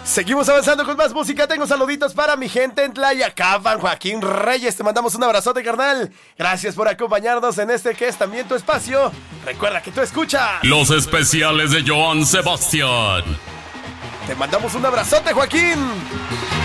Seguimos avanzando con más música. Tengo saluditos para mi gente en Tlayacapan. Joaquín Reyes, te mandamos un abrazote, carnal. Gracias por acompañarnos en este que es también tu espacio. Recuerda que tú escuchas los especiales de Joan Sebastián. Te mandamos un abrazote, Joaquín.